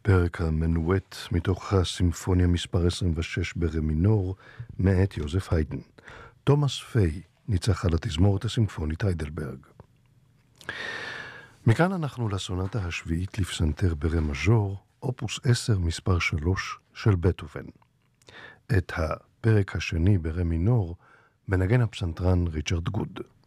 פרק המנואט מתוך הסימפוניה מספר 26 ברה מינור מאת יוזף היידן. תומאס פיי ניצח על התזמורת הסימפונית היידלברג. מכאן אנחנו לסונטה השביעית לפסנתר ברה מז'ור, אופוס 10 מספר 3 של בטהובן. את הפרק השני ברה מינור מנגן הפסנתרן ריצ'רד גוד.